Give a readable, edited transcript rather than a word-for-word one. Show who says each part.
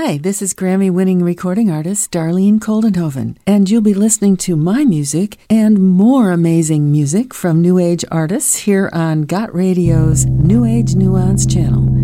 Speaker 1: Hi, this is Grammy-winning recording artist Darlene Koldenhoven, and you'll be listening to my music and more amazing music from New Age artists here on Got Radio's New Age Nuance channel.